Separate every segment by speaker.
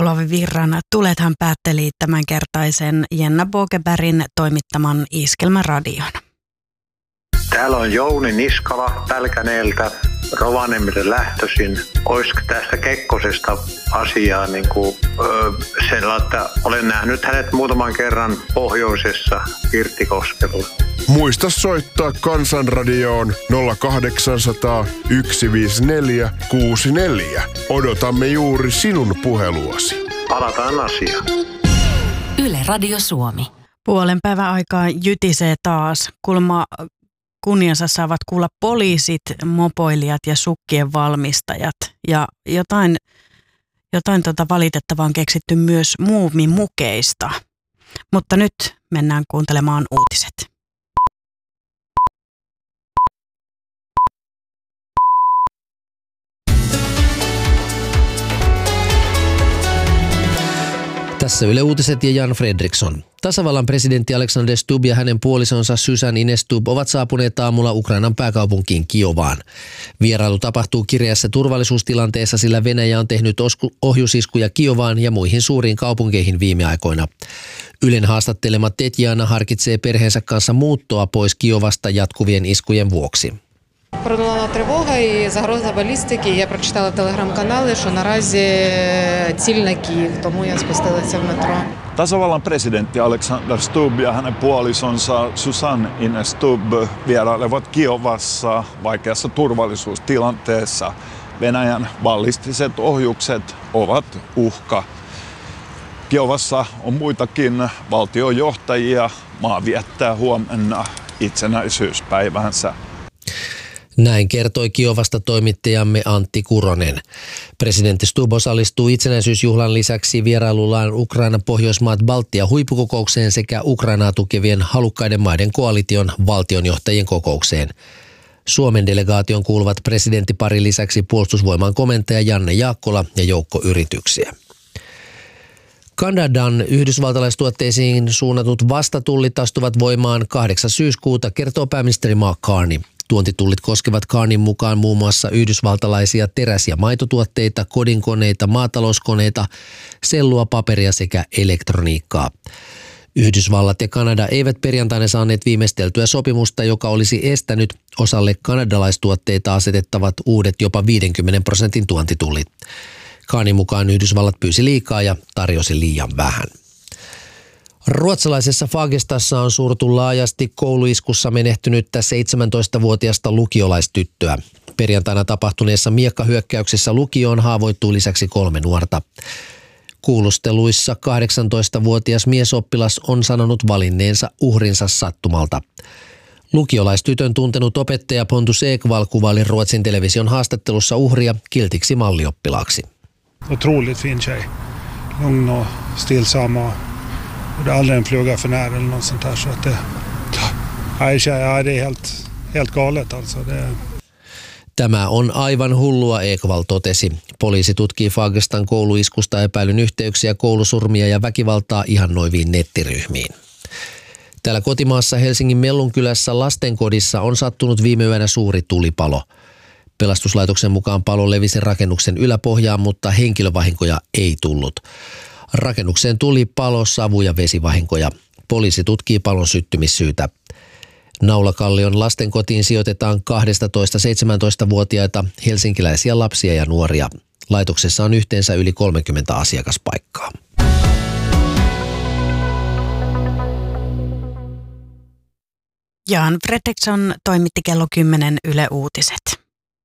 Speaker 1: Olavi Virran Tulethan päätteli tämänkertaisen Jenna Bogebergin toimittaman Iskelmäradion.
Speaker 2: Täällä on Jouni Niskala Pälkäneeltä, Rovaniemelle lähtöisin. Olisiko tästä Kekkosesta asiaa sellainen, että olen nähnyt hänet muutaman kerran pohjoisessa Pirttikoskella.
Speaker 3: Muista soittaa Kansanradioon 0800 154 64. Odotamme juuri sinun puheluasi.
Speaker 2: Palataan asiaan.
Speaker 4: Yle Radio Suomi.
Speaker 1: Puolen päivän aikaa jytisee taas. Kulma kunniansa saavat kuulla poliisit, mopoilijat ja sukkien valmistajat. Ja jotain valitettavaa on keksitty myös muumimukeista. Mutta nyt mennään kuuntelemaan uutiset.
Speaker 5: Tässä Yle Uutiset ja Jan Fredriksson. Tasavallan presidentti Alexander Stubb ja hänen puolisonsa Susan Ines Stubb ovat saapuneet aamulla Ukrainan pääkaupunkiin Kiovaan. Vierailu tapahtuu kireässä turvallisuustilanteessa, sillä Venäjä on tehnyt ohjusiskuja Kiovaan ja muihin suuriin kaupunkeihin viime aikoina. Ylen haastattelema Tetjana harkitsee perheensä kanssa muuttoa pois Kiovasta jatkuvien iskujen vuoksi.
Speaker 6: Пролунала тривога і загроза балістики. Я прочитала телеграм-канали, що наразі ціль на Київ, тому я спустилася в метро.
Speaker 7: Tasavallan presidentti Alexander Stubb ja hänen puolisonsa Susan Ines Stubb vierailevat Kiovassa vaikeassa turvallisuustilanteessa. Venäjän ballistiset ohjukset ovat uhka. Kiovassa on muitakin valtiojohtajia. Maa viettää huomenna itsenäisyyspäivänsä.
Speaker 5: Näin kertoi Kiovasta toimittajamme Antti Kuronen. Presidentti Stubb osallistuu itsenäisyysjuhlan lisäksi vierailullaan Ukrainan Pohjoismaat Baltia huippukokoukseen sekä Ukrainaa tukevien halukkaiden maiden koalition valtionjohtajien kokoukseen. Suomen delegaation kuuluvat presidenttiparin lisäksi puolustusvoiman komentaja Janne Jaakkola ja joukko yrityksiä. Kanadan yhdysvaltalaistuotteisiin suunnatut vastatullit astuvat voimaan 8. syyskuuta, kertoo pääministeri Mark Carney. Tuontitullit koskevat Carneyn mukaan muun muassa yhdysvaltalaisia teräs- ja maitotuotteita, kodinkoneita, maatalouskoneita, sellua, paperia sekä elektroniikkaa. Yhdysvallat ja Kanada eivät perjantaina saaneet viimeisteltyä sopimusta, joka olisi estänyt osalle kanadalaistuotteita asetettavat uudet jopa 50% tuontitullit. Carneyn mukaan Yhdysvallat pyysi liikaa ja tarjosi liian vähän. Ruotsalaisessa Fagerstassa on surtu laajasti kouluiskussa menehtynyttä 17-vuotiasta lukiolaistyttöä. Perjantaina tapahtuneessa miekkahyökkäyksessä lukioon haavoittui lisäksi 3 nuorta. Kuulusteluissa 18-vuotias miesoppilas on sanonut valinneensa uhrinsa sattumalta. Lukiolaistytön tuntenut opettaja Pontus Ekvall kuvaili Ruotsin television haastattelussa uhria kiltiksi mallioppilaaksi.
Speaker 8: Otroligt fin tjej. Lugn och stillsamma. Det är aldrig en fluga för nära eller något sånt där, så att det är helt galet alltså.
Speaker 5: Tämä on aivan hullua, Ekvall totesi. Poliisi tutkii Fagerstan kouluiskusta epäilyn yhteyksiä, koulusurmia ja väkivaltaa ihannoiviin nettiryhmiin. Täällä kotimaassa Helsingin Mellunkylässä lastenkodissa on sattunut viime yönä suuri tulipalo. Pelastuslaitoksen mukaan palo levisi rakennuksen yläpohjaan, mutta henkilövahinkoja ei tullut. Rakennukseen tuli palo, savu- ja vesivahinkoja. Poliisi tutkii palon syttymissyytä. Naulakallion lastenkotiin sijoitetaan 12-17-vuotiaita helsinkiläisiä lapsia ja nuoria. Laitoksessa on yhteensä yli 30 asiakaspaikkaa.
Speaker 1: Jan Fredriksson toimitti kello 10 Yle Uutiset.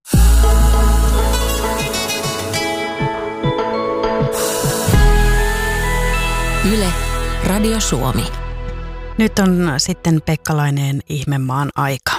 Speaker 4: Yle Radio Suomi.
Speaker 1: Nyt on sitten Pekka Laineen Ihmemaan aika.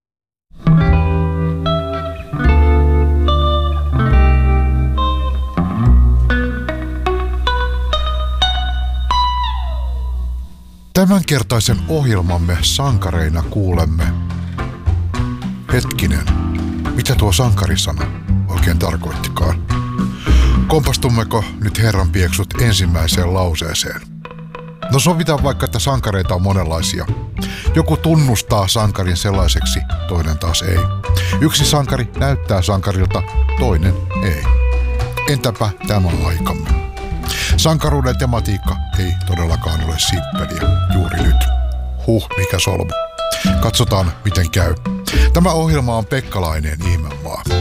Speaker 9: Tämänkertaisen ohjelmamme sankareina kuulemme. Hetkinen, mitä tuo sankarisana oikein tarkoittikaan? Kompastummeko nyt Herran pieksut ensimmäiseen lauseeseen? No sovitaan vaikka, että sankareita on monenlaisia. Joku tunnustaa sankarin sellaiseksi, toinen taas ei. Yksi sankari näyttää sankarilta, toinen ei. Entäpä tämä aikamme? Sankaruuden tematiikka ei todellakaan ole simppeliä juuri nyt. Mikä solmu. Katsotaan, miten käy. Tämä ohjelma on Pekkalainen Ihmemaa.